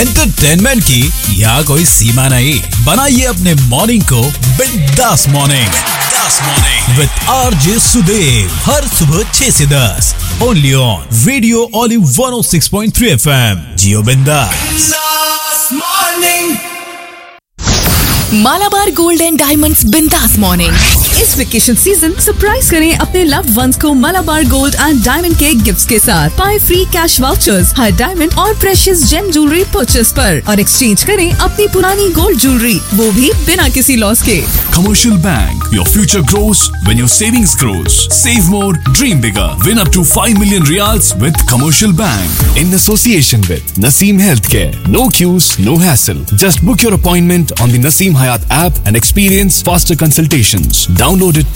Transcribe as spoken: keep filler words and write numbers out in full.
Entertainment की यहाँ कोई सीमा नहीं। बनाइए अपने मॉर्निंग को बिंदास मॉर्निंग बिंदास मॉर्निंग विद आरजे सुदेव हर सुबह छह से दस only on radio olive one O six point three F M. जियो बिंदास morning. Malabar gold and diamonds बिंदास मॉर्निंग। इस वेकेशन सीजन सरप्राइज करें अपने लव्ड वंस को मालाबार गोल्ड एंड डायमंड के गिफ्ट्स के साथ। पाए फ्री कैश वाउचर्स हर डायमंड और प्रेशियस जेम ज्वेलरी परचेस पर और एक्सचेंज करें अपनी पुरानी गोल्ड ज्वेलरी, वो भी बिना किसी लॉस के। Commercial Bank. Your future grows when your savings grows. Save more, dream bigger. Win up to five million reals with Commercial Bank. In association with Naseem Healthcare. No queues, no hassle. Just book your appointment on the Naseem Hayat app and experience faster consultations. Download it